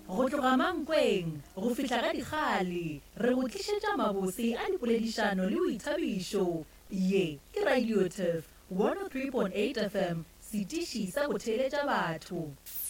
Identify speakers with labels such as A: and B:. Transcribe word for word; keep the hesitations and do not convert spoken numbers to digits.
A: go tloga mankweng go fihla ka dikgale re go tlišetša mabose a dipoledišano le boithabišo. Ye ke Radio Turf one oh three point eight F M, setiši sa go theeletša batho.